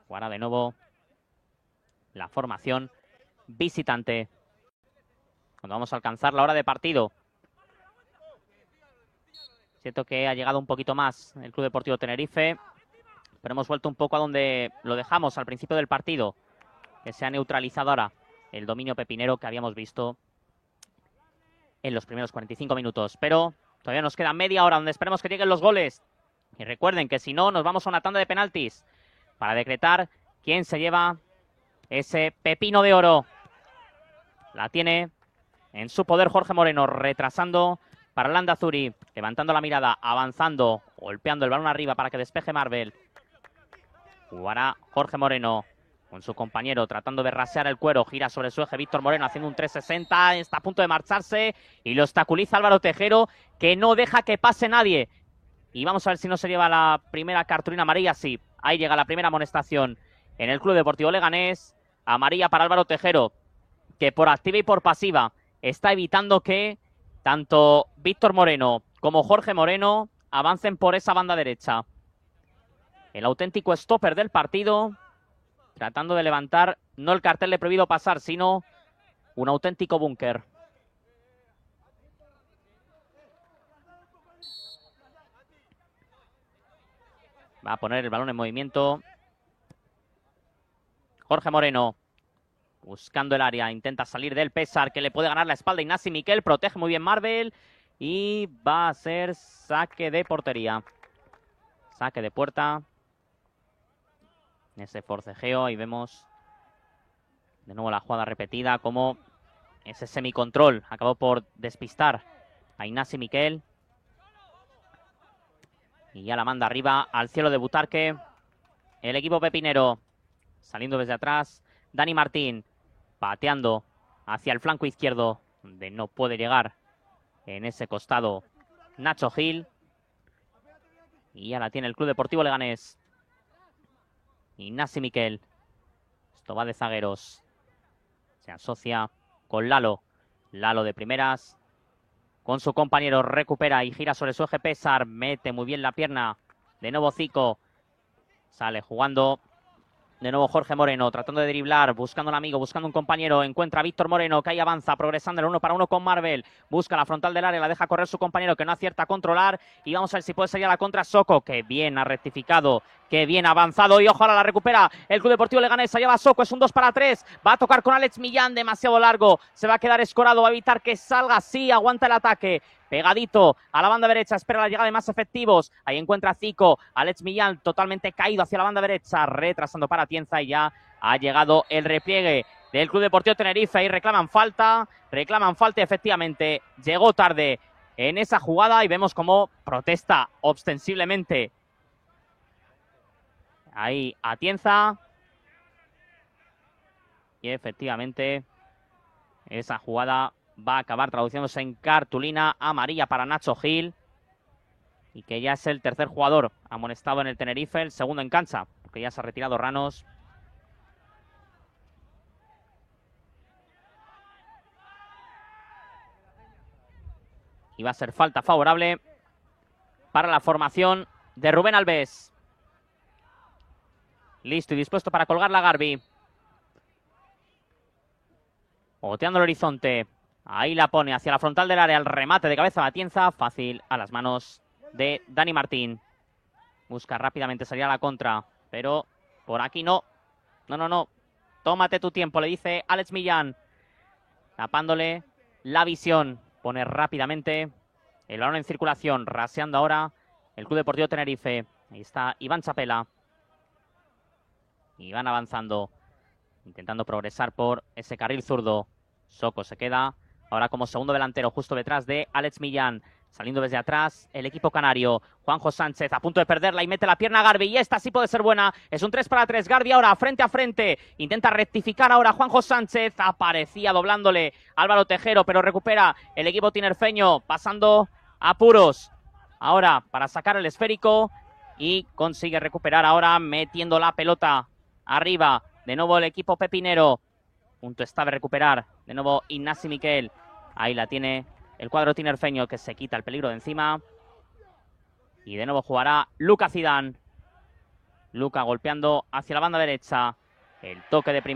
Jugará de nuevo la formación visitante. Cuando vamos a alcanzar la hora de partido. Siento que ha llegado un poquito más el Club Deportivo Tenerife, pero hemos vuelto un poco a donde lo dejamos al principio del partido, que se ha neutralizado ahora el dominio pepinero que habíamos visto en los primeros 45 minutos. Pero todavía nos queda media hora donde esperemos que lleguen los goles. Y recuerden que si no, nos vamos a una tanda de penaltis para decretar quién se lleva ese pepino de oro. La tiene en su poder Jorge Moreno, retrasando para Landazuri, levantando la mirada, avanzando, golpeando el balón arriba para que despeje Marvel. Jugará Jorge Moreno con su compañero, tratando de rasear el cuero, gira sobre su eje Víctor Moreno, haciendo un 360, está a punto de marcharse y lo obstaculiza Álvaro Tejero, que no deja que pase nadie. Y vamos a ver si no se lleva la primera cartulina amarilla. Sí, ahí llega la primera amonestación en el Club Deportivo Leganés. Amarilla para Álvaro Tejero, que por activa y por pasiva está evitando que tanto Víctor Moreno como Jorge Moreno avancen por esa banda derecha. El auténtico stopper del partido, tratando de levantar no el cartel de prohibido pasar, sino un auténtico búnker. Va a poner el balón en movimiento Jorge Moreno, buscando el área, intenta salir del Pésar, que le puede ganar la espalda a Ignasi Miquel, protege muy bien Marvel y va a ser saque de portería. Saque de puerta. Ese forcejeo, ahí vemos de nuevo la jugada repetida, como ese semicontrol acabó por despistar a Ignasi Miquel. Y ya la manda arriba al cielo de Butarque. El equipo pepinero saliendo desde atrás. Dani Martín pateando hacia el flanco izquierdo, donde no puede llegar en ese costado Nacho Gil. Y ya la tiene el Club Deportivo Leganés. Ignasi Miquel. Esto va de zagueros. Se asocia con Lalo. Lalo de primeras. Con su compañero recupera y gira sobre su eje Pésar. Mete muy bien la pierna. De nuevo Zico. Sale jugando. De nuevo Jorge Moreno, tratando de driblar, buscando un amigo, buscando un compañero. Encuentra a Víctor Moreno, que ahí avanza, progresando el 1 para 1 con Marvel. Busca la frontal del área, la deja correr su compañero, que no acierta a controlar. Y vamos a ver si puede salir a la contra Soko, que bien ha rectificado, que bien ha avanzado. Y ojalá la recupera el Club Deportivo Leganés. Allá va Soko, es un 2 para 3. Va a tocar con Alex Millán, demasiado largo. Se va a quedar escorado, va a evitar que salga. Sí, aguanta el ataque. Pegadito a la banda derecha, espera la llegada de más efectivos. Ahí encuentra a Zico, Alex Millán totalmente caído hacia la banda derecha, retrasando para Atienza y ya ha llegado el repliegue del Club Deportivo Tenerife y reclaman falta y efectivamente llegó tarde en esa jugada y vemos cómo protesta ostensiblemente ahí Atienza y efectivamente esa jugada va a acabar traduciéndose en cartulina amarilla para Nacho Gil. Y que ya es el tercer jugador amonestado en el Tenerife, el segundo en cancha, porque ya se ha retirado Ranos. Y va a ser falta favorable para la formación de Rubén Alves. Listo y dispuesto para colgar la Garbi. Oteando el horizonte. Ahí la pone hacia la frontal del área, el remate de cabeza de Atienza, fácil a las manos de Dani Martín. Busca rápidamente salir a la contra, pero por aquí no. No. Tómate tu tiempo, le dice Alex Millán. Tapándole la visión. Pone rápidamente el balón en circulación, raseando ahora el Club Deportivo Tenerife. Ahí está Iván Chapela. Y van avanzando, intentando progresar por ese carril zurdo. Soko se queda ahora como segundo delantero, justo detrás de Alex Millán. Saliendo desde atrás el equipo canario. Juanjo Sánchez a punto de perderla y mete la pierna a Garbi. Y esta sí puede ser buena. Es un 3 para 3. Garbi ahora frente a frente. Intenta rectificar ahora Juanjo Sánchez. Aparecía doblándole Álvaro Tejero, pero recupera el equipo tinerfeño. Pasando apuros. Ahora para sacar el esférico. Y consigue recuperar ahora metiendo la pelota arriba. De nuevo el equipo pepinero. Punto está de recuperar. De nuevo Ignasi Miquel. Ahí la tiene el cuadro tinerfeño, que se quita el peligro de encima. Y de nuevo jugará Lucas Zidane. Luca golpeando hacia la banda derecha. El toque de primera.